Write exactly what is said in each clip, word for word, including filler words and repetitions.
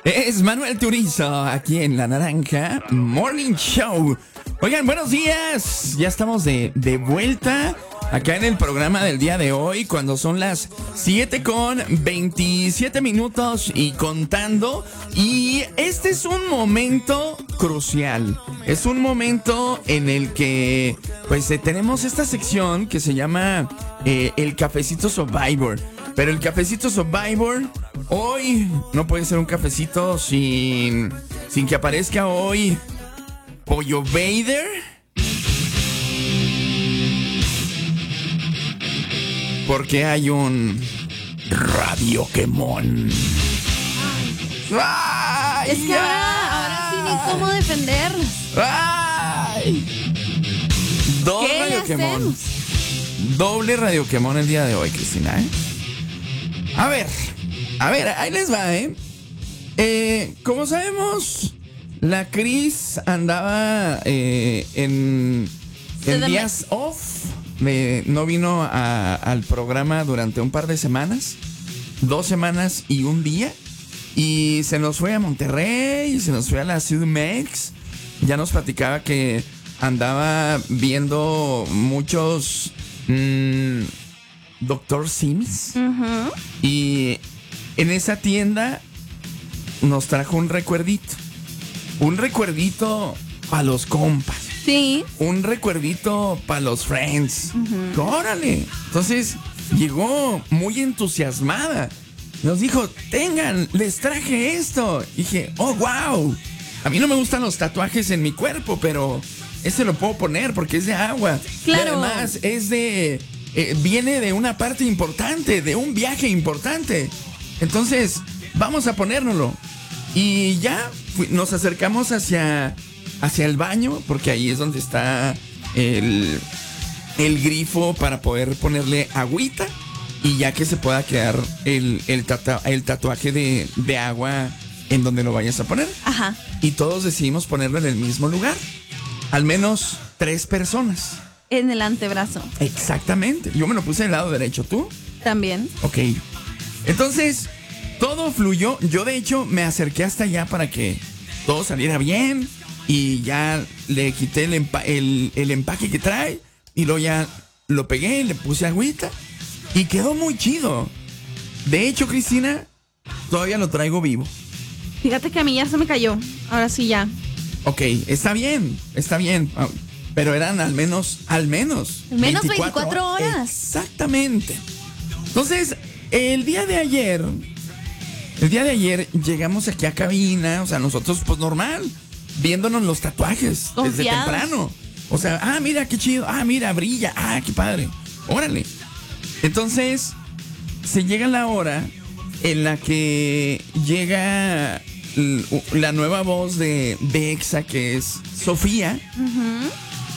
Es Manuel Turizo, aquí en La Naranja Morning Show. Oigan, buenos días. Ya estamos de, de vuelta acá en el programa del día de hoy, cuando son las siete con veintisiete minutos y contando. Y este es un momento crucial. Es un momento en el que pues eh, tenemos esta sección que se llama eh, el Cafecito Survivor. Pero el Cafecito Survivor hoy no puede ser un cafecito sin, sin que aparezca hoy Pollo Vader. Porque hay un Radio Quemón. Ay, es que ahora, ahora sí ni cómo defendernos. ¡Ay! Doble Radio Quemón. Doble Radio Quemón el día de hoy, Cristina, ¿eh? A ver, a ver, ahí les va, ¿eh? eh como sabemos, la Cris andaba eh, en, en días off. Me, no vino a, al programa durante un par de semanas. Dos semanas y un día. Y se nos fue a Monterrey, se nos fue a la C D M X. Ya nos platicaba que andaba viendo muchos... Mmm, Doctor Sims. Uh-huh. Y en esa tienda nos trajo un recuerdito. Un recuerdito para los compas. Sí. Un recuerdito para los friends. Uh-huh. ¡Órale! Entonces llegó muy entusiasmada. Nos dijo, tengan, les traje esto. Y dije, oh, wow. A mí no me gustan los tatuajes en mi cuerpo, pero este lo puedo poner porque es de agua. Claro. Y además es de... Eh, viene de una parte importante, de un viaje importante. Entonces, vamos a ponérnoslo. Y ya fu- nos acercamos hacia, hacia el baño, porque ahí es donde está el, el grifo para poder ponerle agüita. Y ya que se pueda quedar el, el, tatu- el tatuaje de, de agua en donde lo vayas a poner. Ajá. Y todos decidimos ponerlo en el mismo lugar. Al menos tres personas. En el antebrazo. Exactamente. Yo me lo puse del lado derecho. ¿Tú? También. Ok. Entonces, todo fluyó. Yo, de hecho, me acerqué hasta allá para que todo saliera bien. Y ya le quité el, empa- el, el empaque que trae. Y luego ya lo pegué, le puse agüita. Y quedó muy chido. De hecho, Cristina, todavía lo traigo vivo. Fíjate que a mí ya se me cayó. Ahora sí ya. Ok, está bien. Está bien. Pero eran al menos, al menos. Al menos veinticuatro horas. Exactamente. Entonces, el día de ayer, el día de ayer llegamos aquí a cabina, o sea, nosotros pues normal, viéndonos los tatuajes. Confiados. Desde temprano. O sea, ah, mira qué chido, ah, mira, brilla, ah, qué padre. Órale. Entonces, se llega la hora en la que llega la nueva voz de, de Exa, que es Sofía. Uh-huh.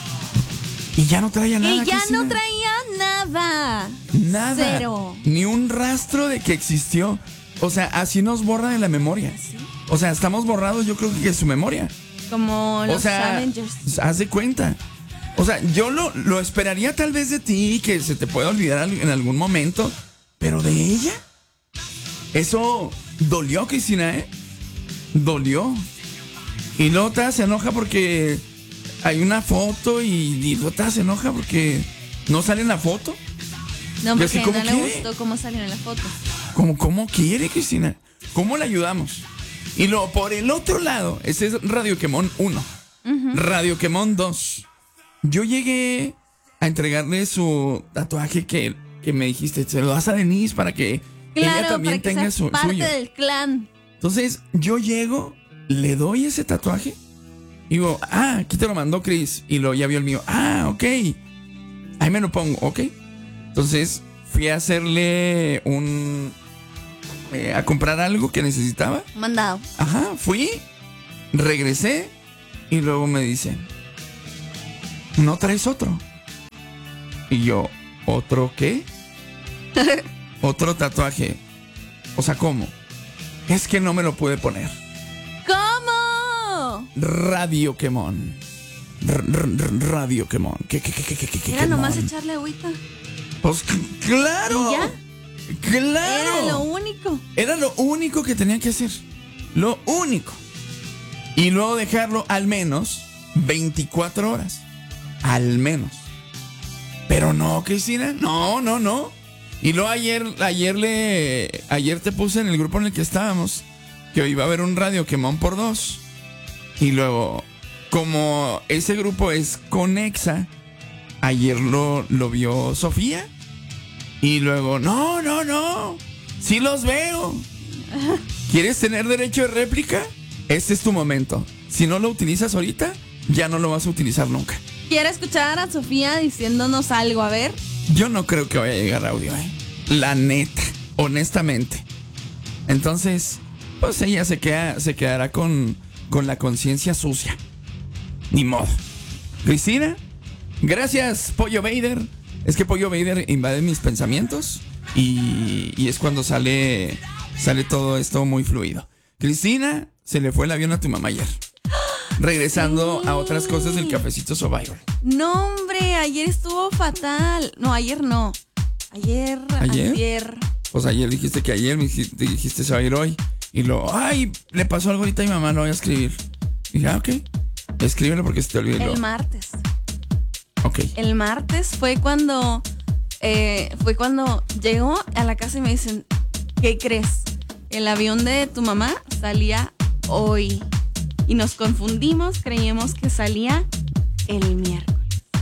Y ya no traía nada. Y ya Cristina. no traía nada. Nada. Cero. Ni un rastro de que existió. O sea, así nos borra de la memoria. ¿Sí? O sea, estamos borrados, yo creo que de su memoria. Como los o sea, Avengers. Haz de cuenta. O sea, yo lo, lo esperaría tal vez de ti, que se te pueda olvidar en algún momento. Pero de ella, eso dolió, Cristina, ¿eh? Dolió. Y luego te se enoja porque hay una foto y, y luego te se enoja porque no sale en la foto. No, porque así, no ¿cómo le quiere? gustó cómo salió en la foto. ¿Cómo, cómo quiere, Cristina? ¿Cómo le ayudamos? Y luego, por el otro lado, ese es Radio Quemón uno. Uh-huh. Radio Quemón dos. Yo llegué a entregarle su tatuaje que, que me dijiste, se lo das a Denise para que claro, ella también para que tenga seas su parte suyo. del clan. Entonces, yo llego, le doy ese tatuaje. Digo, ah, aquí te lo mandó Chris. Y luego ya vio el mío. Ah, ok. Ahí me lo pongo, ok. Entonces, fui a hacerle un... Eh, a comprar algo que necesitaba. Mandado. Ajá, fui, regresé y luego me dice, ¿no traes otro? Y yo, ¿otro qué? Otro tatuaje. O sea, ¿cómo? Es que no me lo pude poner. ¿Cómo? Radio Quemón. R- r- Radio Quemón. ¿Qué, qué, qué, qué, qué, qué, Era nomás Quemón? echarle agüita. Pues claro. ¿Y ya? Claro. Era lo único. Era lo único que tenía que hacer. Lo único. Y luego dejarlo al menos veinticuatro horas. Al menos. Pero no, Cristina. No, no, no. Y luego ayer, ayer le. Ayer te puse en el grupo en el que estábamos que iba a haber un radio quemón por dos. Y luego, como ese grupo es Conexa, ayer lo, lo vio Sofía. Y luego, no, no, no. Sí los veo. ¿Quieres tener derecho de réplica? Este es tu momento. Si no lo utilizas ahorita, ya no lo vas a utilizar nunca. ¿Quiere escuchar a Sofía diciéndonos algo? A ver. Yo no creo que vaya a llegar audio, ¿eh? La neta, honestamente. Entonces, pues ella se, queda, se quedará con, con la conciencia sucia. Ni modo. Cristina, gracias, Pollo Vader. Es que Pollo Vader invade mis pensamientos y, y es cuando sale, sale todo esto muy fluido. Cristina, se le fue el avión a tu mamá ayer. Regresando sí. a otras cosas del Cafecito Survivor. No, hombre, ayer estuvo fatal. No, ayer no. Ayer, ¿Ayer? ayer. Pues ayer dijiste que ayer me dijiste, dijiste se va a ir hoy. Y luego, ay, le pasó algo ahorita a mi mamá, lo voy a escribir. Y dije, ah, ok. Escríbelo porque se te olvidó. El martes. Ok. El martes fue cuando eh, fue cuando llegó a la casa y me dicen, ¿qué crees? El avión de tu mamá salía hoy. Y nos confundimos, creímos que salía el miércoles.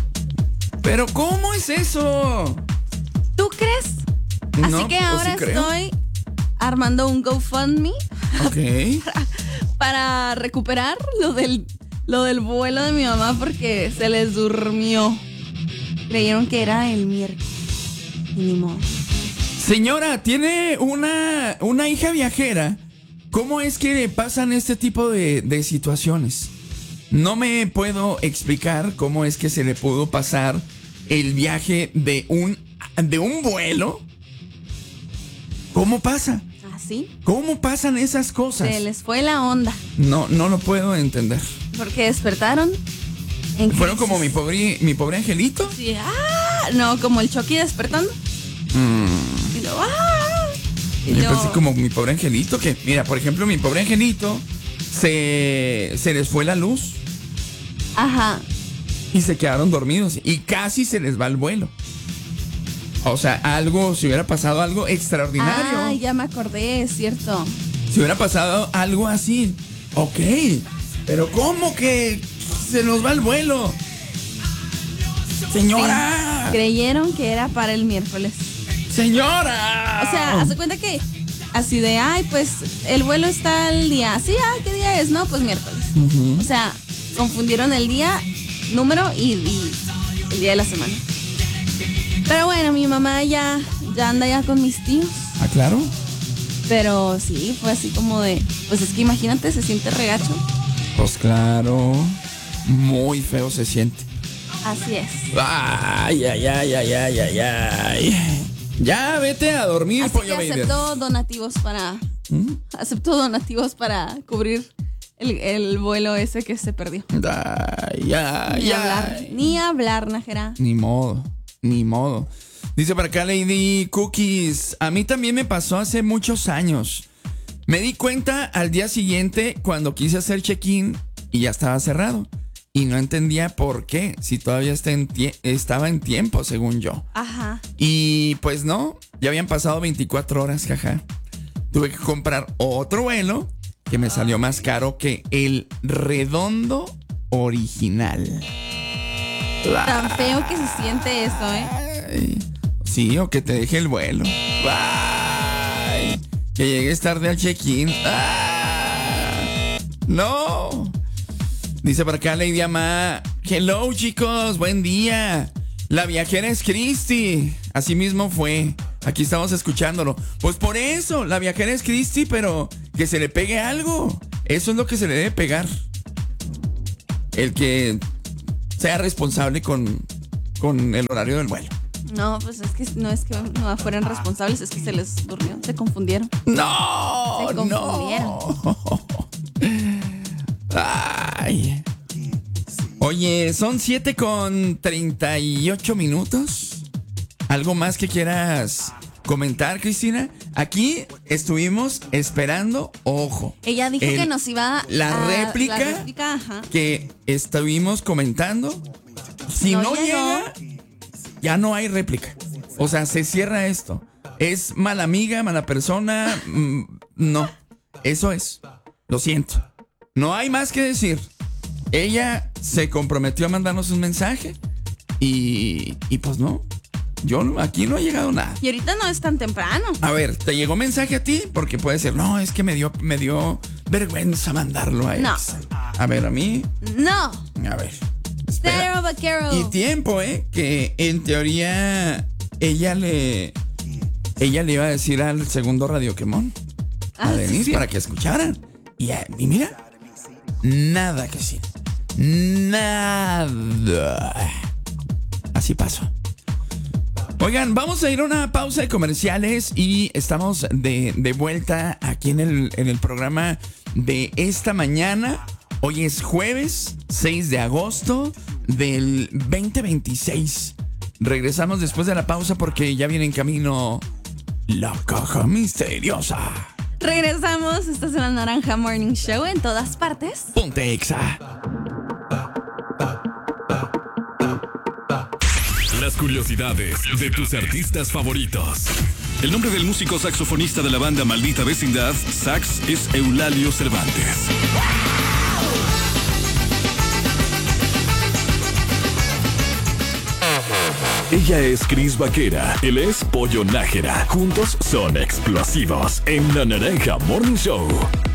¿Pero cómo es eso? ¿Tú crees? No, Así que ahora sí estoy armando un GoFundMe. Ok. para, para recuperar lo del, lo del vuelo de mi mamá porque se les durmió. Creyeron que era el miércoles. Y ni modo. Señora, tiene una, una hija viajera. ¿Cómo es que pasan este tipo de, de situaciones? No me puedo explicar cómo es que se le pudo pasar el viaje de un, de un vuelo. ¿Cómo pasa? ¿Así? ¿Cómo pasan esas cosas? Se les fue la onda. No, no lo puedo entender. Porque despertaron. ¿En ¿Fueron como mi pobre, mi pobre angelito? Sí, ah, no, como el Chucky despertando. Mm. Y luego, ah. Yo pensé como mi pobre angelito, que mira, por ejemplo, mi pobre angelito se, se les fue la luz. Ajá. Y se quedaron dormidos y casi se les va el vuelo. O sea, algo, si hubiera pasado algo extraordinario. Ah, ya me acordé, es cierto. Si hubiera pasado algo así, ok, pero ¿cómo que se nos va el vuelo? Señora. Sí, creyeron que era para el miércoles. ¡Señora! O sea, hace cuenta que así de, ay, pues el vuelo está el día. Sí, ah, ¿qué día es? No, pues miércoles. Uh-huh. O sea, confundieron el día, número y, y el día de la semana. Pero bueno, mi mamá ya, ya anda ya con mis tíos. Ah, claro. Pero sí, fue así como de, pues es que imagínate, se siente regacho. Pues claro, muy feo se siente. Así es. Ay, ay, ay, ay, ay, ay, ay. Ya, vete a dormir, así Pollo que Vader. aceptó donativos para ¿Mm? aceptó donativos para cubrir el, el vuelo ese que se perdió. Ay, ay, ni ay. hablar, ni hablar, Najera. Ni modo, ni modo. Dice para acá Lady Cookies, a mí también me pasó hace muchos años. Me di cuenta al día siguiente cuando quise hacer check-in y ya estaba cerrado. Y no entendía por qué, si todavía está en tie- estaba en tiempo, según yo. Ajá. Y pues no, ya habían pasado veinticuatro horas, jaja. Tuve que comprar otro vuelo que me salió más caro que el redondo original. Tan feo que se siente eso, ¿eh? Ay, sí, o que te deje el vuelo. Ay, que llegues tarde al check-in. Ah, no. Dice por acá Lady Ama, hello chicos, buen día. La viajera es Cristi. Así mismo fue. Aquí estamos escuchándolo. Pues por eso, la viajera es Cristi, pero que se le pegue algo. Eso es lo que se le debe pegar. El que sea responsable con, con el horario del vuelo. No, pues es que no es que no fueran responsables, es que se les durmió, se confundieron. No, se confundieron. No. Ay. Oye, son siete con treinta y ocho minutos. ¿Algo más que quieras comentar, Cristina. Aquí estuvimos esperando, ojo. Ella dijo el, que nos iba la a... réplica, la réplica ajá. que estuvimos comentando. Si no, no llega, ya no hay réplica. O sea, se cierra esto. Es mala amiga, mala persona. Mmm, no, eso es. Lo siento. No hay más que decir. Ella se comprometió a mandarnos un mensaje y, y pues no. Yo no, aquí no ha llegado nada. Y ahorita no es tan temprano. A ver, ¿te llegó mensaje a ti? Porque puede ser, no, es que me dio, me dio vergüenza mandarlo a él. No. A ver, a mí. No. A ver. Cero vaquero. Y tiempo, ¿eh? Que en teoría ella le. Ella le iba a decir al segundo Radio Quemón. A ah, Denise sí. Para que escucharan. Y, a, y mira. Nada que decir. Nada. Así pasó. Oigan, vamos a ir a una pausa de comerciales y estamos de, de vuelta aquí en el, en el programa de esta mañana. Hoy es jueves seis de agosto del veinte veintiséis. Regresamos después de la pausa porque ya viene en camino la caja misteriosa. Regresamos, esta es la Naranja Morning Show en todas partes. Ponte Exa. Las curiosidades de tus artistas favoritos. El nombre del músico saxofonista de la banda Maldita Vecindad, Sax, es Eulalio Cervantes. Ella es Cris Vaquera, él es Pollo Nájera. Juntos son explosivos en la Naranja Morning Show.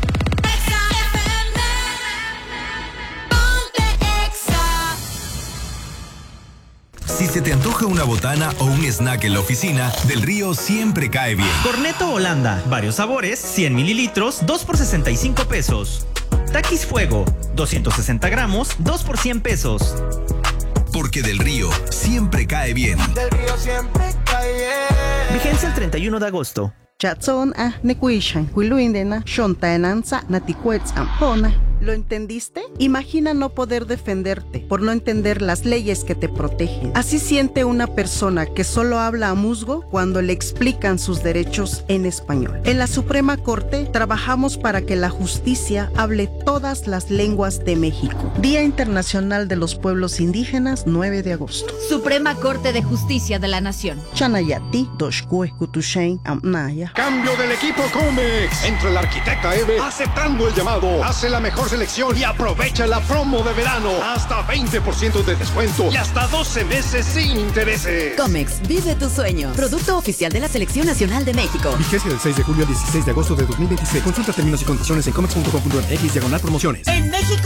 Si se te antoja una botana o un snack en la oficina, Del Río siempre cae bien. Corneto Holanda, varios sabores, cien mililitros, dos por sesenta y cinco pesos. Takis Fuego, doscientos sesenta gramos, dos por cien pesos. Porque Del Río siempre cae bien. Del Río siempre cae bien. Vigencia el treinta y uno de agosto. Chatson a nekuishan, kuiluindena, shontaenanza, naticuetz ampona. ¿Lo entendiste? Imagina no poder defenderte por no entender las leyes que te protegen. Así siente una persona que solo habla a musgo cuando le explican sus derechos en español. En la Suprema Corte trabajamos para que la justicia hable todas las lenguas de México. Día Internacional de los Pueblos Indígenas, nueve de agosto. Suprema Corte de Justicia de la Nación. Chanayati, Doshkue, Kutushain, Amnaya. Cambio del equipo Comex. Entra la arquitecta Eve aceptando el llamado. Hace la mejor selección y aprovecha la promo de verano. Hasta veinte por ciento de descuento y hasta doce meses sin intereses. Comex, vive tu sueño. Producto oficial de la Selección Nacional de México. Vigencia del seis de julio al dieciséis de agosto de dos mil veintiséis. Consulta términos y condiciones en comex punto com punto m x diagonal promociones. En México